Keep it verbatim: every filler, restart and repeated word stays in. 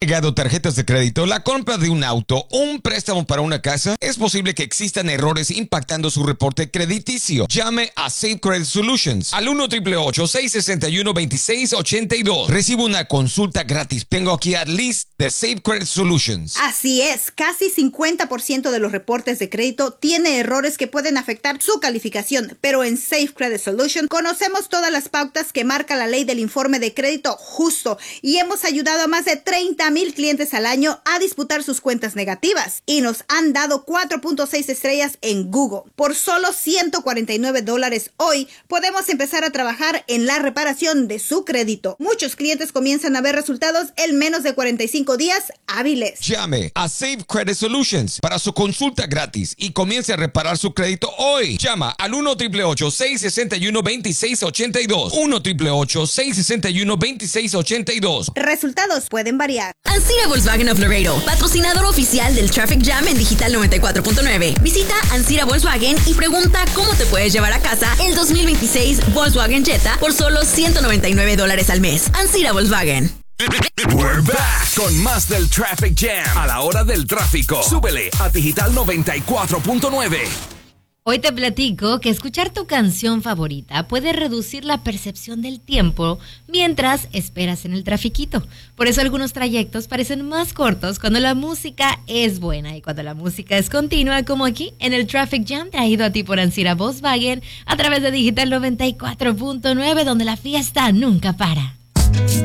Llegado tarjetas de crédito, la compra de un auto o un préstamo para una casa, es posible que existan errores impactando su reporte crediticio. Llame a Safe Credit Solutions al uno ocho ocho ocho, seis seis uno, dos seis ocho dos. Recibe una consulta gratis. Tengo aquí a Liz de Safe Credit Solutions. Así es, casi cincuenta por ciento de los reportes de crédito tiene errores que pueden afectar su calificación, pero en Safe Credit Solutions conocemos todas las pautas que marca la ley del informe de crédito justo y hemos ayudado a más de treinta mil clientes al año a disputar sus cuentas negativas y nos han dado cuatro punto seis estrellas en Google. Por solo ciento cuarenta y nueve dólares hoy podemos empezar a trabajar en la reparación de su crédito. Muchos clientes comienzan a ver resultados en menos de cuarenta y cinco días hábiles. Llame a Safe Credit Solutions para su consulta gratis y comience a reparar su crédito hoy. Llama al uno ocho ocho ocho, seis seis uno, dos seis ocho dos. uno ocho ocho ocho, seis seis uno, dos seis ocho dos. Resultados pueden variar. Ancira Volkswagen of Laredo, patrocinador oficial del Traffic Jam en Digital noventa y cuatro punto nueve. Visita Ancira Volkswagen y pregunta cómo te puedes llevar a casa el dos mil veintiséis Volkswagen Jetta por solo ciento noventa y nueve dólares al mes. Ancira Volkswagen. We're back con más del Traffic Jam a la hora del tráfico. Súbele a Digital noventa y cuatro punto nueve. Hoy te platico que escuchar tu canción favorita puede reducir la percepción del tiempo mientras esperas en el trafiquito. Por eso algunos trayectos parecen más cortos cuando la música es buena y cuando la música es continua, como aquí en el Traffic Jam traído a ti por Ancira Volkswagen a través de Digital noventa y cuatro punto nueve, donde la fiesta nunca para.